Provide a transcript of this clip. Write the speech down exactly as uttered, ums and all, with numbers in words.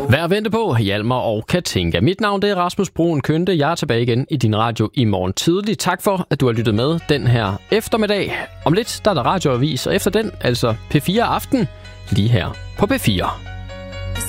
Hvad at vente på, Hjalmar og Katinka. Mit navn det er Rasmus Bruun Kønte. Jeg er tilbage igen i din radio i morgen tidlig. Tak for, at du har lyttet med den her eftermiddag. Om lidt der er der radioavis, og efter den, altså P fire Aften, lige her på P fire.